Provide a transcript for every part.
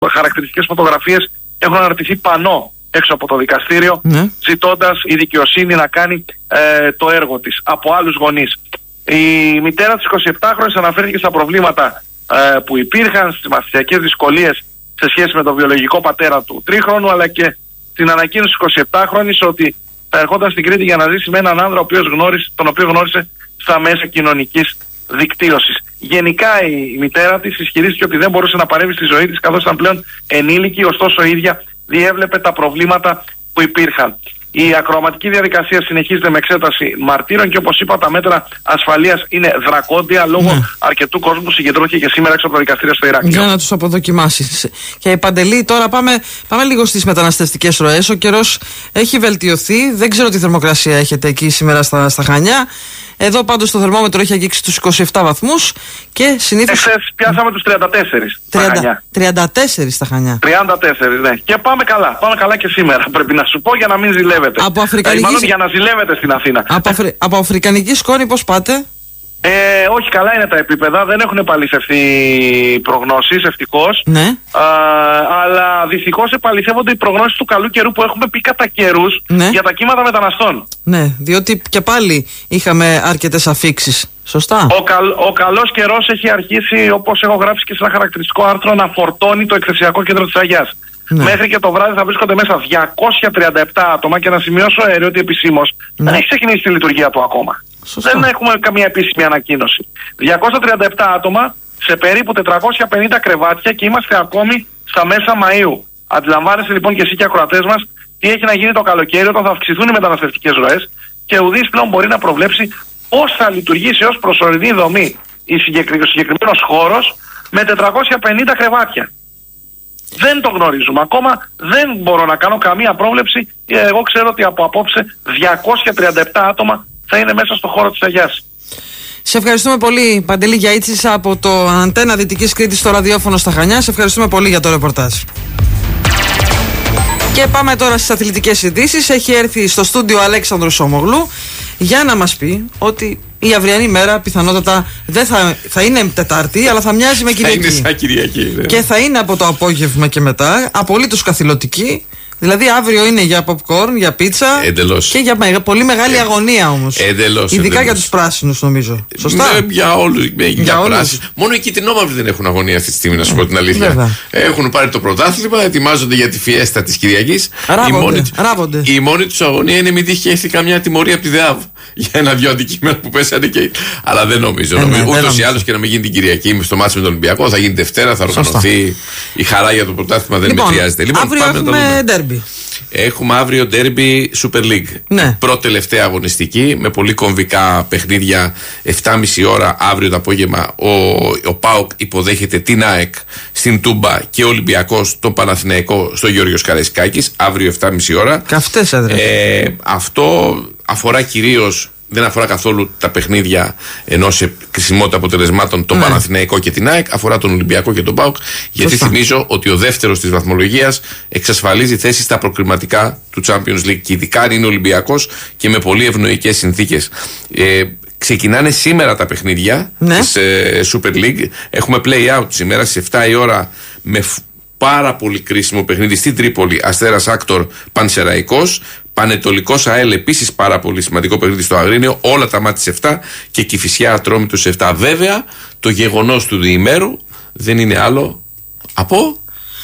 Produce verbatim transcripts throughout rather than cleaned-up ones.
χαρακτηριστικές φωτογραφίες έχουν αναρτηθεί πανό έξω από το δικαστήριο, ναι, ζητώντας η δικαιοσύνη να κάνει ε, το έργο της από άλλους γονείς. Η μητέρα της εικοσιεπτάχρονης αναφέρθηκε στα προβλήματα ε, που υπήρχαν, στις μαθησιακές δυσκολίες σε σχέση με τον βιολογικό πατέρα του τρίχρονου, αλλά και την ανακοίνωση της εικοσιεπτάχρονης ότι θα ερχόταν στην Κρήτη για να ζήσει με έναν άνδρα ο οποίος γνώρισε, τον οποίο γνώρισε στα μέσα κοινωνικής δικτύωσης. Γενικά η, η μητέρα της ισχυρίστηκε ότι δεν μπορούσε να παρέμβει στη ζωή της καθώς ήταν πλέον ενήλικη, ωστόσο η ίδια διέβλεπε τα προβλήματα που υπήρχαν. Η ακροαματική διαδικασία συνεχίζεται με εξέταση μαρτύρων και όπως είπα τα μέτρα ασφαλείας είναι δρακόντια λόγω ναι. αρκετού κόσμου που συγκεντρώθηκε και σήμερα έξω από το δικαστήριο στο Ηράκλειο. Για να τους αποδοκιμάσεις. Και Παντελή, τώρα πάμε, πάμε λίγο στις μεταναστευτικές ροές. Ο καιρός έχει βελτιωθεί. Δεν ξέρω τι θερμοκρασία έχετε εκεί σήμερα στα, στα Χανιά. Εδώ πάντως το θερμόμετρο έχει αγγίξει τους είκοσι επτά βαθμούς και συνήθως... Εχθές πιάσαμε τους τριάντα τέσσερα στα Χανιά. τριάντα τέσσερα στα Χανιά. τριάντα τέσσερα, ναι. Και πάμε καλά. Πάμε καλά και σήμερα. Πρέπει να σου πω για να μην ζηλεύετε. Από αφρικανική... Μάλλον για να ζηλεύετε στην Αθήνα. Από, αφρι... από αφρικανική σκόνη πώς πάτε? Ε, όχι, καλά είναι τα επίπεδα. Δεν έχουν επαληθευτεί προγνώσεις, ευτυχώς. Ναι. Α, αλλά δυστυχώς επαληθεύονται οι προγνώσεις του καλού καιρού που έχουμε πει κατά καιρούς, ναι, για τα κύματα μεταναστών. Ναι, διότι και πάλι είχαμε αρκετές αφίξεις. Σωστά. Ο, καλ, ο καλός καιρός έχει αρχίσει, όπως έχω γράψει και σε ένα χαρακτηριστικό άρθρο, να φορτώνει το εκθεσιακό κέντρο της Αγιάς. Ναι. Μέχρι και το βράδυ θα βρίσκονται μέσα διακόσια τριάντα επτά άτομα και να σημειώσω αέριο ότι επισήμως ναι. δεν έχει ξεκινήσει τη λειτουργία του ακόμα. Σωστά. Δεν έχουμε καμία επίσημη ανακοίνωση. διακόσια τριάντα επτά άτομα σε περίπου τετρακόσια πενήντα κρεβάτια και είμαστε ακόμη στα μέσα Μαΐου. Αντιλαμβάνεσαι λοιπόν και εσύ και οι ακροατές μας τι έχει να γίνει το καλοκαίρι όταν θα αυξηθούν οι μεταναστευτικές ροές και ουδής πλέον μπορεί να προβλέψει πώς θα λειτουργήσει ως προσωρινή δομή ο συγκεκριμένος χώρος με τετρακόσια πενήντα κρεβάτια. Δεν το γνωρίζουμε. Ακόμα δεν μπορώ να κάνω καμία πρόβλεψη. Εγώ ξέρω ότι από απόψε διακόσια τριάντα επτά άτομα θα είναι μέσα στο χώρο της Αγιάς. Σε ευχαριστούμε πολύ, Παντελή Γιαΐτσης από το Αντένα Δυτικής Κρήτης στο ραδιόφωνο στα Χανιά. Σε ευχαριστούμε πολύ για το ρεπορτάζ. Και πάμε τώρα στις αθλητικές ειδήσεις. Έχει έρθει στο στούντιο ο Αλέξανδρος Ομογλού για να μας πει ότι η αυριανή μέρα πιθανότατα δεν θα, θα είναι Τετάρτη, αλλά θα μοιάζει με Κυριακή. Θα είναι σαν Κυριακή. Ναι. Και θα είναι από το απόγευμα και μετά, απολύτως καθηλωτική. Δηλαδή αύριο είναι για popcorn, για πίτσα. Εντελώς. Και για μεγα, πολύ μεγάλη ε, αγωνία όμως. Εντελώς. Ειδικά εντελώς. για τους πράσινους νομίζω. Σωστά. Ναι, για όλους. Για, για όλους. Μόνο οι κυτρινόμαυροι δεν έχουν αγωνία αυτή τη στιγμή, να σου πω την αλήθεια. Βέβαια. Έχουν πάρει το πρωτάθλημα, ετοιμάζονται για τη φιέστα της Κυριακής. Ράβονται. Η μόνη, η μόνη τους αγωνία είναι μην τύχει έρθει καμιά τιμωρία από τη ΔΕΑΒ. Για ένα-δυο αντικείμενα που πέσανε και. Αλλά δεν νομίζω. Ε, νομίζω. Ναι, ούτως ή άλλως και να μην γίνει την Κυριακή στο μάτσο με τον Ολυμπιακό, θα γίνει Δευτέρα, θα οργανωθεί η χαρά για το πρωτάθλημα, δεν λοιπόν, με χρειάζεται. Λοιπόν, αύριο έχουμε ντέρμπι. Έχουμε αύριο ντέρμπι Super League. Ναι. Πρώτη τελευταία αγωνιστική με πολύ κομβικά παιχνίδια. επτά και μισή ώρα αύριο το απόγευμα ο, ο ΠΑΟΚ υποδέχεται την ΑΕΚ στην Τούμπα και ο Ολυμπιακός το Παναθηναϊκό στο Γιώργος Καραϊσκάκης. Αύριο επτά και μισή ώρα. Καυτές έδρες. Ε, αυτό αφορά κυρίως. Δεν αφορά καθόλου τα παιχνίδια ενός σε κρισιμότητα αποτελεσμάτων τον ναι. Παναθηναϊκό και την ΑΕΚ, αφορά τον Ολυμπιακό και τον ΠΑΟΚ. Γιατί Σωστά. θυμίζω ότι ο δεύτερος της βαθμολογίας εξασφαλίζει θέση στα προκριματικά του Champions League. Και ειδικά αν είναι Ολυμπιακός και με πολύ ευνοϊκές συνθήκες. Ε, ξεκινάνε σήμερα τα παιχνίδια ναι. της ε, Super League. Έχουμε play-out σήμερα στις επτά η ώρα με πάρα πολύ κρίσιμο παιχνίδι στην Τρίπολη. Αστέρας Άκτορ Πανσεραϊκός. Πανετολικός ΑΕΛ επίσης πάρα πολύ σημαντικό παιχνίδι στο Αγρίνιο. Όλα τα μάτια στις επτά και Κηφισιά Ατρόμητος στις επτά. Βέβαια το γεγονός του διημέρου δεν είναι άλλο από.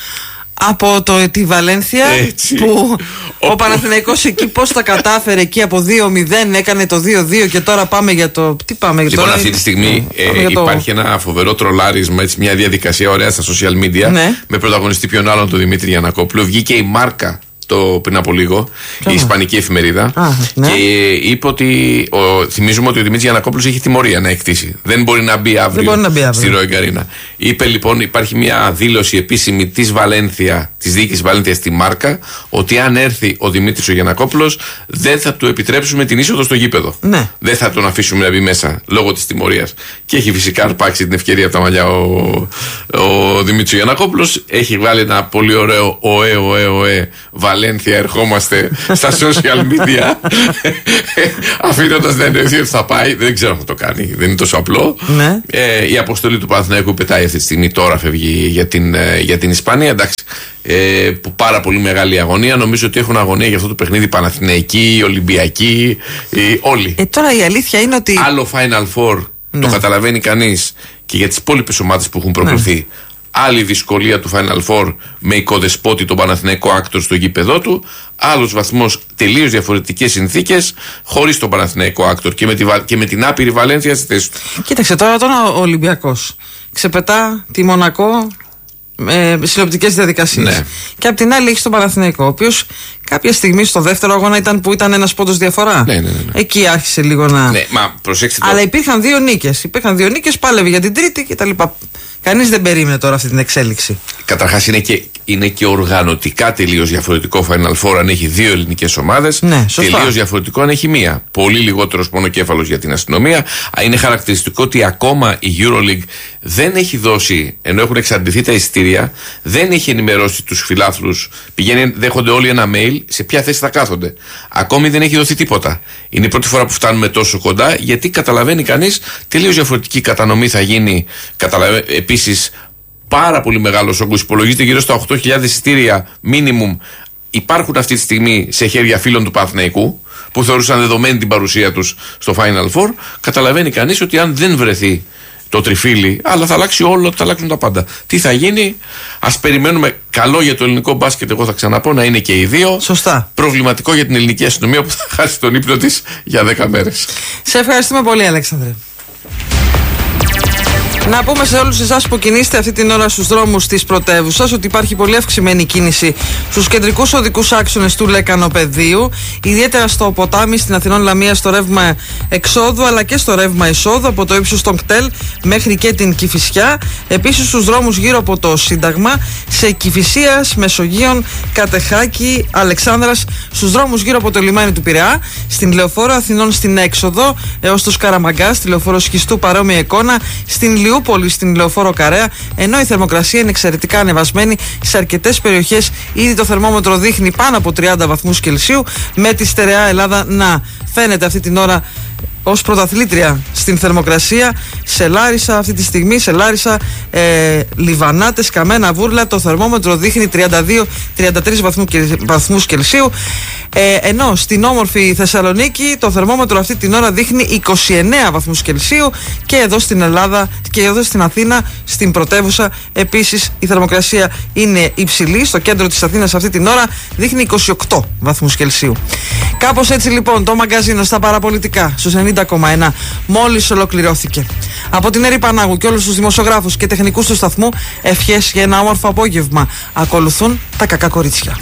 Από το, τη Βαλένθια Έτσι. Που ο Παναθηναϊκός εκεί πώς τα κατάφερε εκεί από δύο μηδέν έκανε το δύο δύο και τώρα πάμε για το. Τι πάμε για λοιπόν, τώρα. Αυτή τη στιγμή ε, ε, υπάρχει το... ένα φοβερό τρολάρισμα, έτσι, μια διαδικασία ωραία στα social media ναι. με πρωταγωνιστή ποιον άλλον τον Δημήτρη Γιαννακόπουλο. Βγήκε η Μάρκα το πριν από λίγο, Ποιο η Ισπανική εφημερίδα. Α, ναι. Και είπε ότι. Ο, θυμίζουμε ότι ο Δημήτρης Γιαννακόπουλος έχει τιμωρία να εκτίσει. Δεν μπορεί να μπει αύριο, να μπει αύριο. στη Ροϊ Αρίνα. Είπε λοιπόν, υπάρχει μια δήλωση επίσημη της Βαλένθια, της διοίκησης Βαλένθια στη Μάρκα, ότι αν έρθει ο Δημήτρης ο Γιαννακόπουλος, δεν θα του επιτρέψουμε την είσοδο στο γήπεδο. Ναι. Δεν θα τον αφήσουμε να μπει μέσα λόγω της τιμωρίας. Και έχει φυσικά αρπάξει την ευκαιρία από τα μαλλιά ο, ο Δημήτρης ο Γιαννακόπουλος. Έχει βάλει ένα πολύ ωραίο οε, οε, οε, Βαλένθια. Βαλένθια ερχόμαστε στα social media αφήνοντας να εννοηθεί ότι θα πάει. Δεν ξέρω αν θα το κάνει, δεν είναι τόσο απλό. Ναι. ε, Η αποστολή του Παναθηναϊκού πετάει αυτή τη στιγμή, τώρα φεύγει για την, για την Ισπανία. Εντάξει, ε, που πάρα πολύ μεγάλη αγωνία. Νομίζω ότι έχουν αγωνία για αυτό το παιχνίδι Παναθηναϊκοί, Ολυμπιακοί, ε, όλοι. Ε, τώρα η αλήθεια είναι ότι. Άλλο Final Four, ναι, το καταλαβαίνει κανείς, και για τις υπόλοιπες ομάδες που έχουν προκριθεί. Ναι. Άλλη δυσκολία του Final Four με οικοδεσπότη τον Παναθηναϊκό Άκτορ στο γήπεδό του. Άλλος βαθμός, τελείως διαφορετικές συνθήκες, χωρίς τον Παναθηναϊκό Άκτορ και με, τη, και με την άπειρη Βαλένθια στη θέση του. Κοίταξε τώρα, τώρα ο Ολυμπιακός ξεπετά τη Μονακό με συλλογικές διαδικασίες. Ναι. Και απ' την άλλη έχει τον Παναθηναϊκό, ο οποίος κάποια στιγμή στο δεύτερο αγώνα ήταν που ήταν ένας πόντος διαφορά. Ναι, ναι, ναι, ναι. Εκεί άρχισε λίγο να. Ναι, μα προσέξτε το. Αλλά υπήρχαν δύο νίκες. Υπήρχαν δύο νίκες, πάλευε για την τρίτη κτλ. Κανείς δεν περίμενε τώρα αυτή την εξέλιξη. Καταρχάς είναι και, είναι και οργανωτικά τελείως διαφορετικό Final Four αν έχει δύο ελληνικές ομάδες. Ναι, τελείως διαφορετικό αν έχει μία. Πολύ λιγότερος πονοκέφαλος για την αστυνομία. Είναι χαρακτηριστικό ότι ακόμα η EuroLeague δεν έχει δώσει, ενώ έχουν εξαντληθεί τα εισιτήρια, δεν έχει ενημερώσει τους φιλάθλους. Πηγαίνει, δέχονται όλοι ένα mail σε ποια θέση θα κάθονται. Ακόμη δεν έχει δοθεί τίποτα. Είναι η πρώτη φορά που φτάνουμε τόσο κοντά, γιατί καταλαβαίνει κανείς τελείως διαφορετική κατανομή θα γίνει. Καταλαβαίνει. Επίσης, πάρα πολύ μεγάλος όγκος, υπολογίζεται γύρω στα οκτώ χιλιάδες εισιτήρια minimum, υπάρχουν αυτή τη στιγμή σε χέρια φίλων του Παναθηναϊκού, που θεωρούσαν δεδομένη την παρουσία τους στο Final Four. Καταλαβαίνει κανείς ότι αν δεν βρεθεί το τριφύλι, αλλά θα αλλάξει όλο, θα αλλάξουν τα πάντα. Τι θα γίνει, ας περιμένουμε. Καλό για το ελληνικό μπάσκετ, εγώ θα ξαναπώ, να είναι και οι δύο. Σωστά. Προβληματικό για την ελληνική αστυνομία που θα χάσει τον ύπνο της για δέκα μέρες. Σε ευχαριστούμε πολύ, Αλέξανδρε. Να πούμε σε όλους εσάς που κινείστε αυτή την ώρα στους δρόμους της πρωτεύουσας ότι υπάρχει πολύ αυξημένη κίνηση στους κεντρικούς οδικούς άξονες του Λεκανοπεδίου, ιδιαίτερα στο Ποτάμι, στην Αθηνών Λαμία, στο ρεύμα εξόδου, αλλά και στο ρεύμα εισόδου από το ύψος των κτέλ μέχρι και την Κηφισιά. Επίσης στους δρόμους γύρω από το Σύνταγμα, σε Κηφισίας, Μεσογείων, Κατεχάκη, Αλεξάνδρας, στους δρόμους γύρω από το λιμάνι του Πειραιά, στην Λεωφόρο Αθηνών στην έξοδο έως το Σκαραμαγκά, στη Λεωφόρο Σχιστού παρόμοια εικόνα, στην Λιούπολη, στην Λεωφόρο Καρέα, ενώ η θερμοκρασία είναι εξαιρετικά ανεβασμένη σε αρκετές περιοχές. Ήδη το θερμόμετρο δείχνει πάνω από τριάντα βαθμούς Κελσίου, με τη στερεά Ελλάδα να φαίνεται αυτή την ώρα ως πρωταθλήτρια στην θερμοκρασία. Σε Λάρισα αυτή τη στιγμή, σε Λάρισα, ε, Λιβανάτες, Καμένα, Βούρλα, το θερμόμετρο δείχνει τριάντα δύο με τριάντα τρεις βαθμούς Κελσίου. Ε, ενώ στην όμορφη Θεσσαλονίκη το θερμόμετρο αυτή την ώρα δείχνει είκοσι εννέα βαθμούς Κελσίου, και εδώ στην Ελλάδα και εδώ στην Αθήνα, στην πρωτεύουσα, επίσης η θερμοκρασία είναι υψηλή. Στο κέντρο της Αθήνας αυτή την ώρα δείχνει είκοσι οκτώ βαθμούς Κελσίου. Κάπως έτσι λοιπόν το μαγκαζίνο στα παραπολιτικά στους ενενήντα κόμμα ένα μόλις ολοκληρώθηκε. Από την Έρη Πανάγου και όλους τους δημοσιογράφους και τεχνικούς του σταθμού, ευχές για ένα όμορφο απόγευμα. Ακολουθούν τα κακά κορίτσια.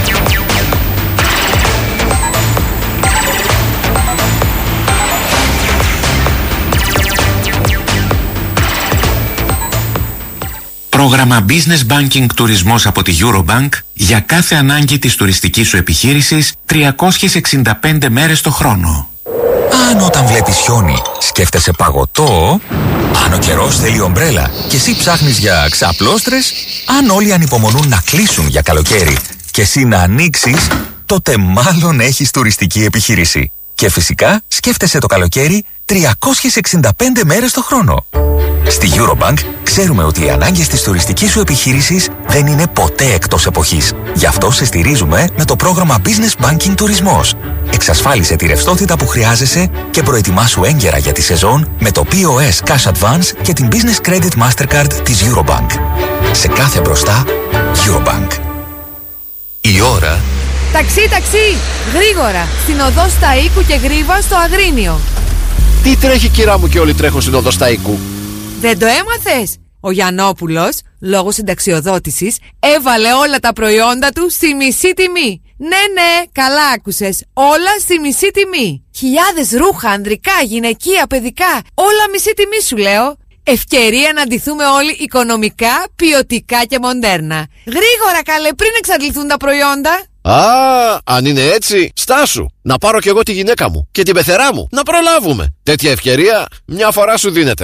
Πρόγραμμα Business Banking Τουρισμός από τη Eurobank για κάθε ανάγκη της τουριστικής σου επιχείρησης τριακόσιες εξήντα πέντε μέρες το χρόνο. Αν όταν βλέπεις χιόνι σκέφτεσαι παγωτό, αν ο καιρός θέλει ομπρέλα και εσύ ψάχνεις για ξαπλώστρες, αν όλοι ανυπομονούν να κλείσουν για καλοκαίρι και εσύ να ανοίξεις, τότε μάλλον έχεις τουριστική επιχείρηση. Και φυσικά σκέφτεσαι το καλοκαίρι τριακόσιες εξήντα πέντε μέρες το χρόνο. Στη Eurobank ξέρουμε ότι οι ανάγκες της τουριστικής σου επιχείρησης δεν είναι ποτέ εκτός εποχής. Γι' αυτό σε στηρίζουμε με το πρόγραμμα Business Banking Τουρισμός. Εξασφάλισε τη ρευστότητα που χρειάζεσαι και προετοιμάσου έγκαιρα για τη σεζόν με το πι ο ες Cash Advance και την Business Credit Mastercard της Eurobank. Σε κάθε μπροστά, Eurobank. Η ώρα... Ταξί, ταξί! Γρήγορα! Στην οδό Σταΐκου και Γρίβα στο Αγρίνιο. Τι τρέχει, κυρά μου, και όλοι τρέχουν στην οδό Σταΐκου? Δεν το έμαθες? Ο Γιαννόπουλος, λόγω συνταξιοδότησης, έβαλε όλα τα προϊόντα του στη μισή τιμή. Ναι, ναι, καλά άκουσες. Όλα στη μισή τιμή. Χιλιάδες ρούχα, ανδρικά, γυναικεία, παιδικά. Όλα μισή τιμή σου λέω. Ευκαιρία να ντυθούμε όλοι οικονομικά, ποιοτικά και μοντέρνα. Γρήγορα καλέ, πριν εξαντληθούν τα προϊόντα. Α, αν είναι έτσι, στάσου. Να πάρω κι εγώ τη γυναίκα μου και την πεθερά μου. Να προλάβουμε. Τέτοια ευκαιρία μια φορά σου δίνεται.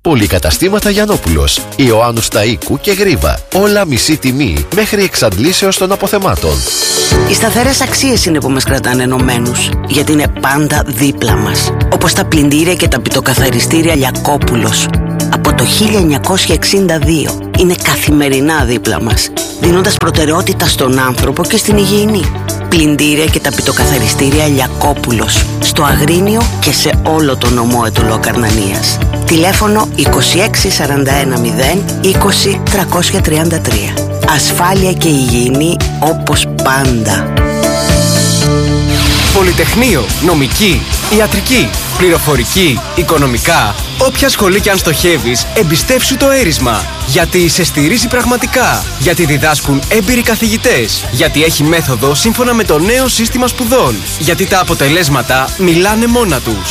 Πολυκαταστήματα Γιαννόπουλος, Ιωάννου Σταΐκου και Γρίβα. Όλα μισή τιμή μέχρι εξαντλήσεως των αποθεμάτων. Οι σταθερές αξίες είναι που μας κρατάνε ενωμένους, γιατί είναι πάντα δίπλα μας. Όπως τα πλυντήρια και τα πιτοκαθαριστήρια Λιακόπουλος. Από το χίλια εννιακόσια εξήντα δύο είναι καθημερινά δίπλα μας, δίνοντας προτεραιότητα στον άνθρωπο και στην υγιεινή. Πλυντήρια και τα πιτοκαθαριστήρια Λιακόπουλος, στο Αγρίνιο και σε όλο το νομό Αιτωλό-Καρνανίας. Τηλέφωνο είκοσι έξι σαράντα ένα μηδέν είκοσι τριακόσια τριάντα τρία. Ασφάλεια και υγιεινή όπως πάντα. Πολυτεχνείο, νομική, ιατρική, πληροφορική, οικονομικά. Όποια σχολή κι αν στοχεύεις, εμπιστεύσου το έρισμα. Γιατί σε στηρίζει πραγματικά. Γιατί διδάσκουν έμπειροι καθηγητές. Γιατί έχει μέθοδο σύμφωνα με το νέο σύστημα σπουδών. Γιατί τα αποτελέσματα μιλάνε μόνα τους.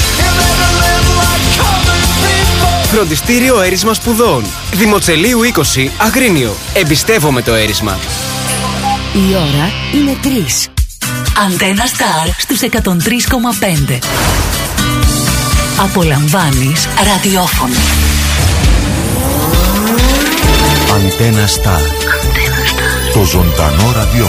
Φροντιστήριο Έρισμα Σπουδών. Δημοτσελείου είκοσι, Αγρίνιο. Εμπιστεύομαι το έρισμα. Η ώρα είναι τρεις. Αντένα Σταρ στους εκατόν τρία κόμμα πέντε. Απολαμβάνεις ραδιόφωνο. Αντένα Σταρ. Το ζωντανό ραδιόφωνο.